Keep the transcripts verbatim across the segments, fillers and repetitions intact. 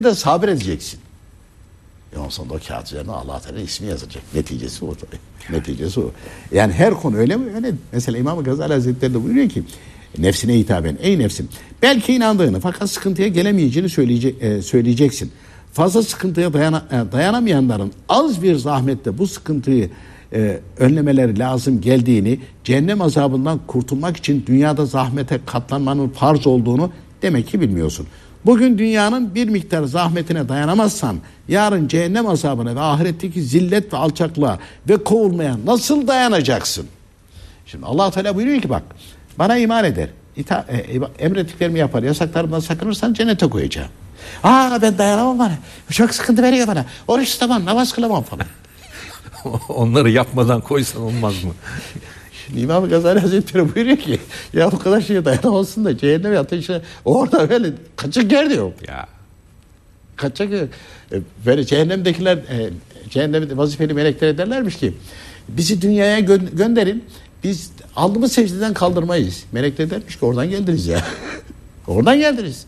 de sabredeceksin. E ondan sonra o kağıt üzerine Allah Teala ismi yazacak. Neticesi o tabii. Neticesi o. Yani her konu öyle mi? Öyle. Mesela İmam Gazali Hazretleri de buyuruyor ki nefsine hitaben, ey nefsim, belki inandığını fakat sıkıntıya gelemeyeceğini söyleyecek, e, söyleyeceksin. Fazla sıkıntıya dayana, e, dayanamayanların az bir zahmetle bu sıkıntıyı e, önlemeleri lazım geldiğini, cehennem azabından kurtulmak için dünyada zahmete katlanmanın farz olduğunu demek ki bilmiyorsun. Bugün dünyanın bir miktar zahmetine dayanamazsan yarın cehennem azabına ve ahiretteki zillet ve alçaklığa ve kovulmaya nasıl dayanacaksın? Şimdi Allah Teala buyuruyor ki bak, bana iman eder, ita, e, emrettiklerimi yapar, yasaklarımdan sakınırsan cennete koyacağım. Aa ben dayanamam bana, çok sıkıntı veriyor bana, oruç tutamam, namaz kılamam falan. Onları yapmadan koysan olmaz mı? Şimdi İmam Gazali Hazretleri buyuruyor ki ya bu kadar şeye dayanamazsın da cehennem ateşine orada böyle kaçak yer de yok. Ya. Kaçak yer. Böyle cehennemdekiler e, cehennemde vazifeli melekler derlermiş ki bizi dünyaya gö- gönderin, biz alnımız secdeden kaldırmayız. Melekler dermiş ki oradan geldiniz ya. Oradan geldiniz.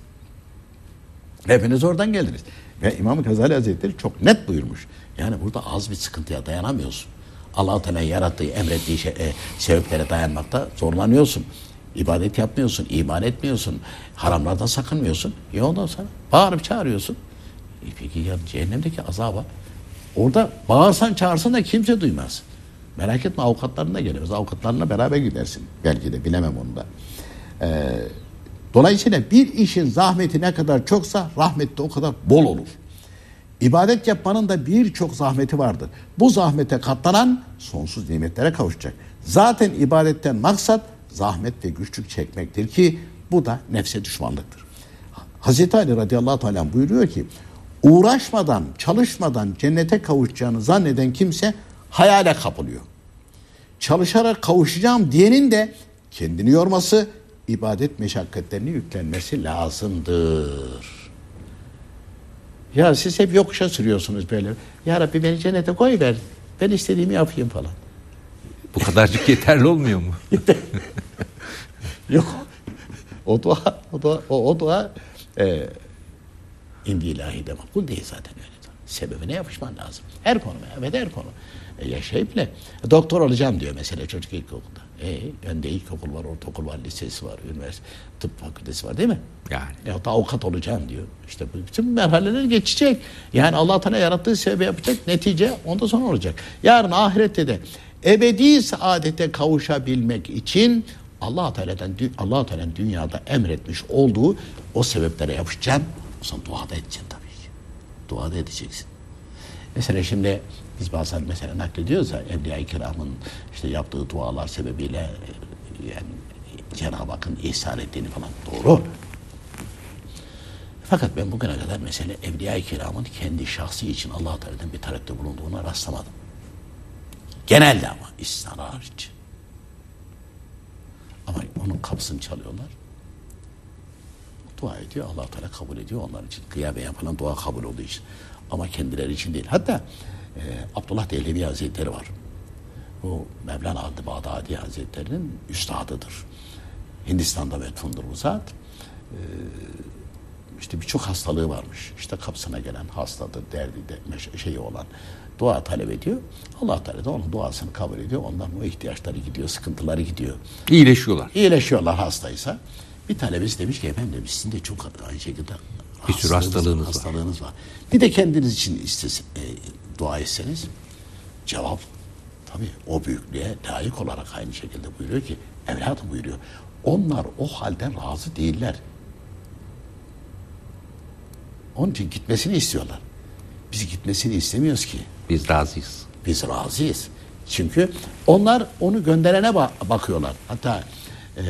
Hepiniz oradan geldiniz. Ve İmam Gazali Hazretleri çok net buyurmuş. Yani burada az bir sıkıntıya dayanamıyorsun. Allah-u Teala yarattığı, emrettiği şey, e, sebeplere dayanmakta zorlanıyorsun. İbadet yapmıyorsun, iman etmiyorsun, haramlardan sakınmıyorsun. E ondan sonra bağırıp çağırıyorsun. E peki ya cehennemdeki azaba? Orada bağırsan çağırsan da kimse duymaz. Merak etme, avukatlarına geliriz. Avukatlarına beraber gidersin. Belki de, bilemem onu da. Ee, dolayısıyla bir işin zahmeti ne kadar çoksa rahmet de o kadar bol olur. İbadet yapmanın da birçok zahmeti vardır. Bu zahmete katlanan sonsuz nimetlere kavuşacak. Zaten ibadetten maksat zahmet ve güçlük çekmektir ki bu da nefse düşmanlıktır. Hazreti Ali radıyallahu anh buyuruyor ki uğraşmadan, çalışmadan cennete kavuşacağını zanneden kimse hayale kapılıyor. Çalışarak kavuşacağım diyenin de kendini yorması, ibadet meşakkatlerini yüklenmesi lazımdır. Ya siz hep yokuşa sürüyorsunuz böyle. Ya Rabbi beni cennete koy ver. Ben istediğimi yapayım falan. Bu kadarcık yeterli olmuyor mu? Yok. O dua, o dua, o, o dua e, indi ilahi de makbul değil zaten öyle. Sebebine yapışman lazım. Her konu, evet her konu. E, yaşayıp bile doktor olacağım diyor mesela çocuk ilkokulda. E, önde ilkokul var, ortaokul var, lisesi var, üniversite, tıp fakültesi var değil mi? Yani. Ya da avukat olacağım diyor. İşte bu bütün merhaleler geçecek. Yani Allah Teala yarattığı sebebi yapacak. Netice ondan sonra olacak. Yarın ahirette de ebedi saadete kavuşabilmek için Allah Teala'dan Allah Teala'nın dünyada emretmiş olduğu o sebeplere yapışacaksın. O zaman dua da edeceksin tabii ki. Dua da edeceksin. Mesela şimdi biz bazen mesela naklediyoruz ya Evliya-i Kiram'ın işte yaptığı dualar sebebiyle yani Cenab-ı Hakk'ın ihsan ettiğini falan doğru. Fakat ben bugüne kadar mesela Evliya-i Kiram'ın kendi şahsi için Allah Teala'dan bir talepte bulunduğuna rastlamadım. Genelde ama istisnalar hariç. Ama onun kapısını çalıyorlar. Dua ediyor, Allah Teala kabul ediyor onlar için. Kıyabe yapılan dua kabul olduğu için. Ama kendileri için değil. Hatta e, Abdullah Dehlevi Hazretleri var. Bu Mevlana Adlı Bağdadi Hazretleri'nin üstadıdır. Hindistan'da metfundur bu zat. E, işte birçok hastalığı varmış. İşte kapısına gelen hastadır, derdi de şeyi olan dua talep ediyor. Allah Teala da onun duasını kabul ediyor. Ondan o ihtiyaçları gidiyor, sıkıntıları gidiyor. İyileşiyorlar. İyileşiyorlar hastaysa. Bir talebesi demiş ki efendim demiş, sizin de çok aynı şekilde bir sürü hastalığınız, hastalığınız var. var. Bir de kendiniz için istesin, e, dua etseniz cevap tabii o büyüklüğe layık olarak aynı şekilde buyuruyor ki evladım buyuruyor. Onlar o halden razı değiller. Onun için gitmesini istiyorlar. Biz gitmesini istemiyoruz ki. Biz razıyız. Biz razıyız. Çünkü onlar onu gönderene ba- bakıyorlar. Hatta e,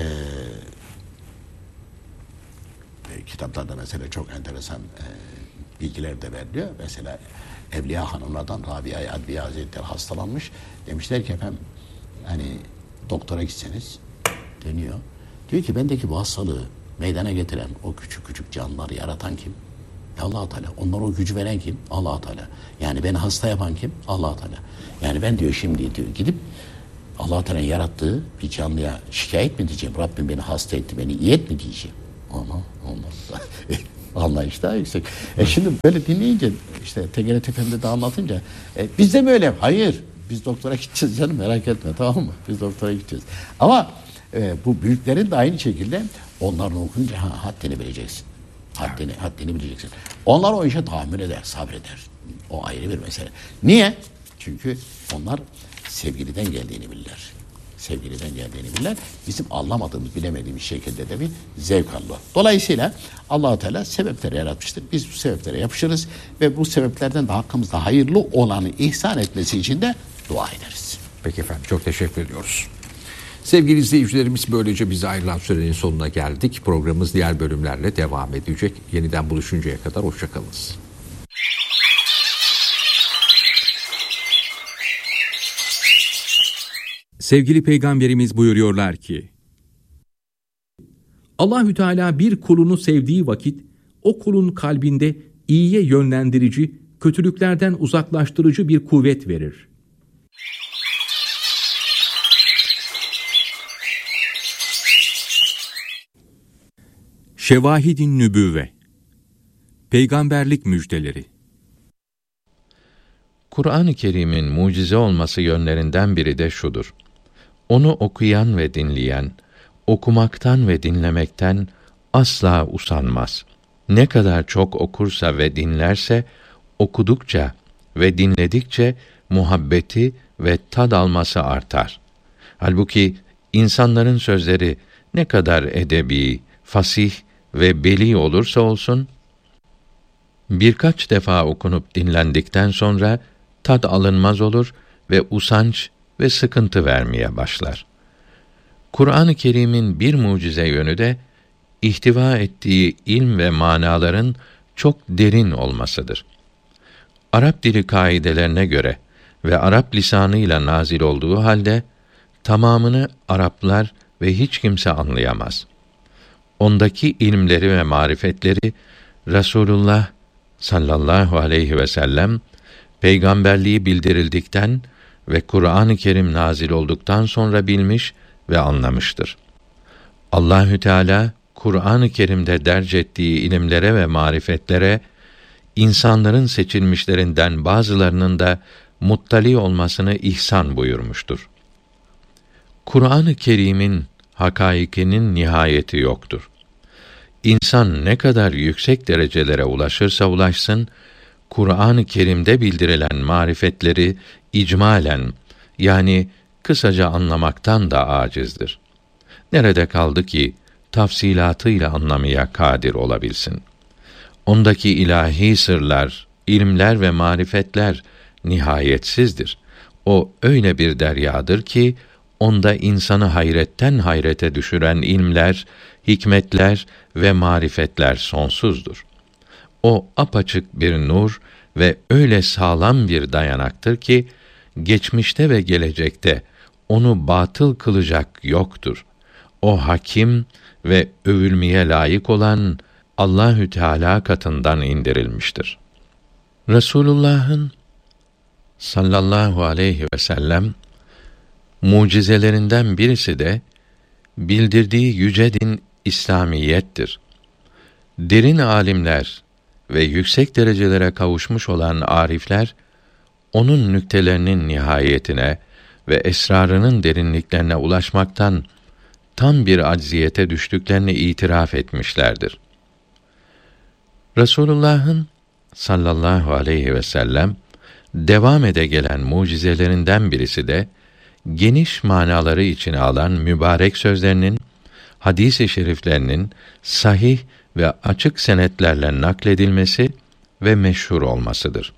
kitaplarda mesela çok enteresan e, bilgiler de veriliyor. Mesela Evliya hanımlardan Rabia-i Adviye Hazretleri hastalanmış. Demişler ki efendim hani doktora gitseniz deniyor. Diyor ki bendeki bu hastalığı meydana getiren o küçük küçük canlıları yaratan kim? Allah Teala. Onlara o gücü veren kim? Allah Teala. Yani beni hasta yapan kim? Allah Teala. Yani ben diyor şimdi diyor gidip Allah Teala'nın yarattığı bir canlıya şikayet mi diyeceğim? Rabbim beni hasta etti, beni iyi et mi diyeceğim? Ama olmaz. Anlayış daha yüksek. E şimdi böyle dinleyince işte T G R T Efendi de anlatınca e, biz de mi öyle? Hayır. Biz doktora gideceğiz canım, merak etme, tamam mı? Biz doktora gideceğiz. Ama e, bu büyüklerin de aynı şekilde onların okunca ha, haddini bileceksin. Haddini, haddini bileceksin. Onlar o işe tahammül eder, sabreder. O ayrı bir mesele. Niye? Çünkü onlar sevgiliden geldiğini bilirler. Sevgiliden geldiğini bilirler. Bizim anlamadığımız, bilemediğimiz şekilde de bir zevk alıyor. Dolayısıyla Allah-u Teala sebepleri yaratmıştır. Biz bu sebeplere yapışırız ve bu sebeplerden de hakkımızda hayırlı olanı ihsan etmesi için de dua ederiz. Peki efendim, çok teşekkür ediyoruz. Sevgili izleyicilerimiz, böylece bize ayrılan sürenin sonuna geldik. Programımız diğer bölümlerle devam edecek. Yeniden buluşuncaya kadar hoşçakalınız. Sevgili Peygamberimiz buyuruyorlar ki, Allahü Teala bir kulunu sevdiği vakit o kulun kalbinde iyiye yönlendirici, kötülüklerden uzaklaştırıcı bir kuvvet verir. Şevahid-i Nübüvve, Peygamberlik müjdeleri. Kur'an-ı Kerim'in mucize olması yönlerinden biri de şudur: onu okuyan ve dinleyen, okumaktan ve dinlemekten asla usanmaz. Ne kadar çok okursa ve dinlerse, okudukça ve dinledikçe muhabbeti ve tad alması artar. Halbuki insanların sözleri ne kadar edebi, fasih ve beli olursa olsun, birkaç defa okunup dinlendikten sonra tad alınmaz olur ve usanç ve sıkıntı vermeye başlar. Kur'an-ı Kerim'in bir mucize yönü de ihtiva ettiği ilm ve manaların çok derin olmasıdır. Arap dili kaidelerine göre ve Arap lisanıyla nazil olduğu halde tamamını Araplar ve hiç kimse anlayamaz. Ondaki ilimleri ve marifetleri Resulullah sallallahu aleyhi ve sellem peygamberliği bildirildikten ve Kur'an-ı Kerim nazil olduktan sonra bilmiş ve anlamıştır. Allahü Teala Kur'an-ı Kerim'de derc ettiği ilimlere ve marifetlere insanların seçilmişlerinden bazılarının da muttali olmasını ihsan buyurmuştur. Kur'an-ı Kerim'in hakaikinin nihayeti yoktur. İnsan ne kadar yüksek derecelere ulaşırsa ulaşsın, Kur'an-ı Kerim'de bildirilen marifetleri icmalen, yani kısaca anlamaktan da acizdir. Nerede kaldı ki tafsilatıyla anlamaya kadir olabilsin? Ondaki ilahi sırlar, ilimler ve marifetler nihayetsizdir. O öyle bir deryadır ki onda insanı hayretten hayrete düşüren ilmler, hikmetler ve marifetler sonsuzdur. O apaçık bir nur ve öyle sağlam bir dayanaktır ki geçmişte ve gelecekte onu batıl kılacak yoktur. O hakim ve övülmeye layık olan Allahü Teala katından indirilmiştir. Resulullah'ın sallallahu aleyhi ve sellem mucizelerinden birisi de bildirdiği yüce din İslamiyettir. Derin alimler ve yüksek derecelere kavuşmuş olan arifler onun nüktelerinin nihayetine ve esrarının derinliklerine ulaşmaktan tam bir acziyete düştüklerini itiraf etmişlerdir. Resulullah'ın sallallahu aleyhi ve sellem devam ede gelen mucizelerinden birisi de geniş manaları içine alan mübarek sözlerinin, hadis-i şeriflerinin sahih ve açık senetlerle nakledilmesi ve meşhur olmasıdır.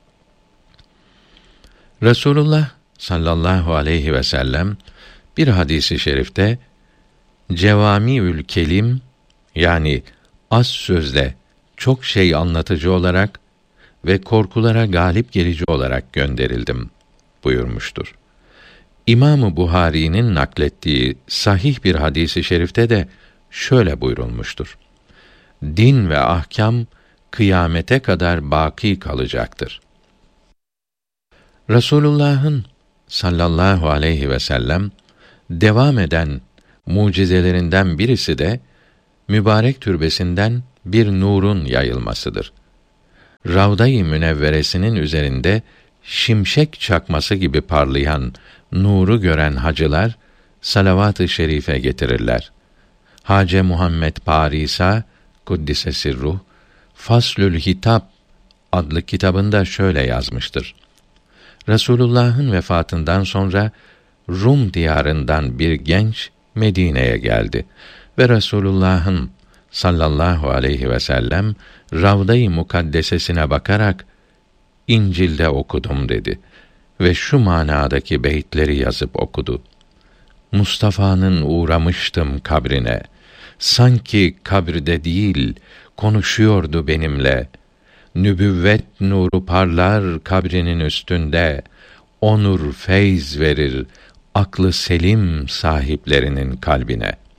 Resulullah sallallahu aleyhi ve sellem bir hadis-i şerifte cevamiül kelim, yani az sözle çok şey anlatıcı olarak ve korkulara galip gelici olarak gönderildim buyurmuştur. İmam-ı Buhari'nin naklettiği sahih bir hadis-i şerifte de şöyle buyurulmuştur: din ve ahkam kıyamete kadar baki kalacaktır. Resulullah'ın sallallahu aleyhi ve sellem devam eden mucizelerinden birisi de mübarek türbesinden bir nurun yayılmasıdır. Ravda-i Münevveresinin üzerinde şimşek çakması gibi parlayan nuru gören hacılar salavat-ı şerife getirirler. Hace Muhammed Parisa Kuddise Sirruh Faslül Hitap adlı kitabında şöyle yazmıştır. Resulullah'ın vefatından sonra Rum diyarından bir genç Medine'ye geldi ve Resulullah'ın sallallahu aleyhi ve sellem Ravda-i Mukaddesesine bakarak İncil'de okudum dedi ve şu manadaki beyitleri yazıp okudu. Mustafa'nın uğramıştım kabrine, sanki kabirde değil konuşuyordu benimle. Nübüvvet nuru parlar kabrinin üstünde, o nur feyz verir aklı selim sahiplerinin kalbine.''